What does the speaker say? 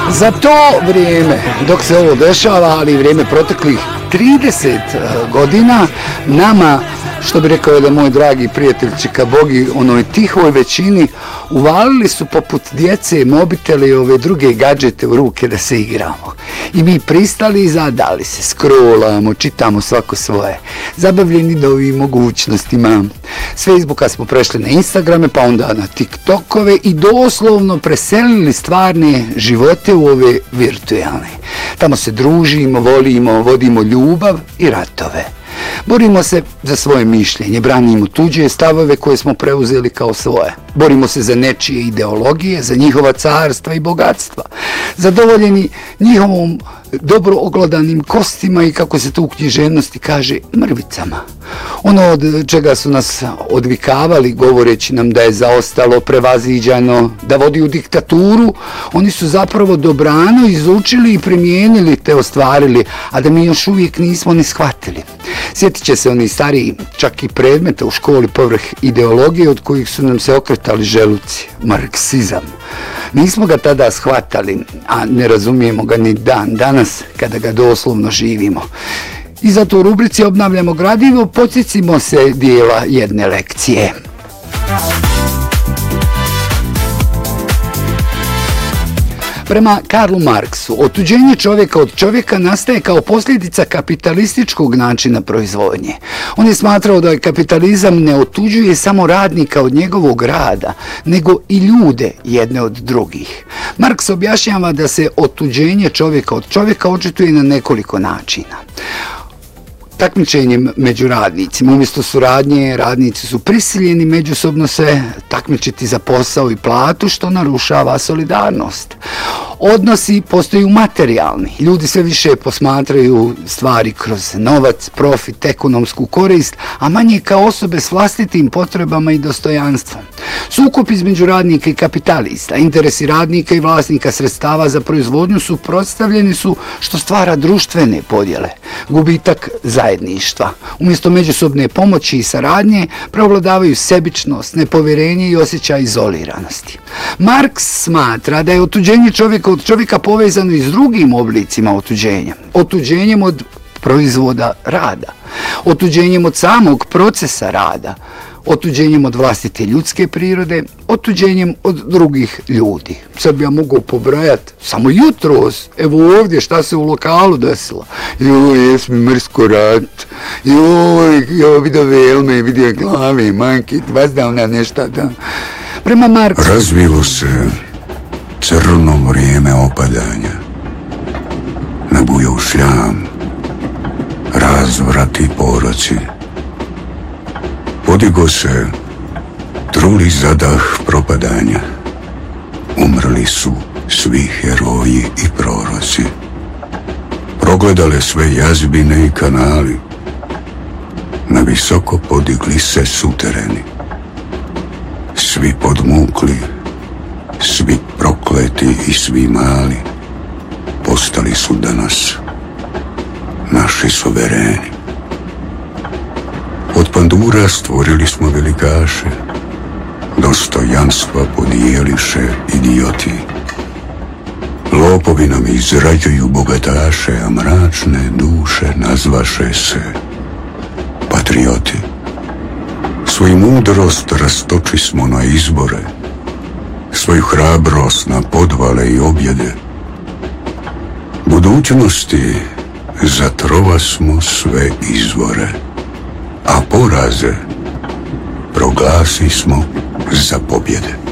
Za to vrijeme, dok se ovo dešava, ali vrijeme proteklih 30 godina, nama, što bi rekao jedan moj dragi prijatelj Čikabogi, onoj tihoj većini, uvalili su poput djece mobitele i ove druge gadžete u ruke da se igramo. I mi pristali i zadali se, scrollamo, čitamo svako svoje, zabavljeni da ovim mogućnostima. S Facebooka smo prešli na Instagrame, pa onda na TikTokove i doslovno preselili stvarne živote u ove virtualne. Tamo se družimo, volimo, vodimo ljubav i ratove. Borimo se za svoje mišljenje, branimo tuđe stavove koje smo preuzeli kao svoje. Borimo se za nečije ideologije, za njihova carstva i bogatstva. Zadovoljeni njihovom dobro oglodanim kostima i, kako se to u književnosti kaže, mrvicama. Ono od čega su nas odvikavali govoreći nam da je zaostalo, prevaziđano, da vodi u diktaturu, oni su zapravo dobrano izučili i primijenili te ostvarili, a da mi još uvijek nismo ni shvatili. Sjetit će se oni stariji, čak i predmeta u školi povrh ideologije od kojih su nam se okretali želuci, marksizam. Nismo ga tada shvatali, a ne razumijemo ga ni dan danas kada ga doslovno živimo. I zato u rubrici Obnavljamo gradivo podsjetimo se dijela jedne lekcije. Prema Karlu Marksu, otuđenje čovjeka od čovjeka nastaje kao posljedica kapitalističkog načina proizvodnje. On je smatrao da kapitalizam ne otuđuje samo radnika od njegovog rada, nego i ljude jedne od drugih. Marks objašnjava da se otuđenje čovjeka od čovjeka očituje na nekoliko načina. Takmičenjem među radnicima. Umjesto suradnje, radnici su prisiljeni međusobno se takmičiti za posao i platu, što narušava solidarnost. Odnosi postaju materijalni. Ljudi sve više posmatraju stvari kroz novac, profit, ekonomsku korist, a manje kao osobe s vlastitim potrebama i dostojanstvom. Sukob između radnika i kapitalista, interesi radnika i vlasnika sredstava za proizvodnju suprotstavljeni su, što stvara društvene podjele, gubitak zajedništva. Umjesto međusobne pomoći i saradnje preovladavaju sebičnost, nepovjerenje i osjećaj izoliranosti. Marks smatra da je otuđenje čovjeka od čovjeka povezano i s drugim oblicima otuđenja. Otuđenjem od proizvoda rada, otuđenjem od samog procesa rada, otuđenjem od vlastite ljudske prirode, otuđenjem od drugih ljudi. Sad bi ja mogao pobrajati samo jutros, evo ovdje šta se u lokalu desilo. Joj, jes mi mrsko rat. Joj, vidio velme, vidio glave, manki, vazdavna nešta da. Prema Marksu. Razvilo se crno vrijeme opadanja. Nabujao šljam, razvrat i poroci. Podigo se truli zadah propadanja. Umrli su svi heroji i proroci. Progledale sve jazbine i kanali. Na visoko podigli se sutereni. Svi podmukli, svi prokleti i svi mali postali su danas naši suvereni. Od pandura stvorili smo velikaše, dostojanstva podijeliše idioti. Lopovi nam izrađuju bogataše, a mračne duše nazvaše se patrioti. Svoju mudrost rastoči smo na izbore, svoju hrabrost na podvale i objede. Budućnosti zatrova smo sve izvore, a poraze proglasi smo za pobjede.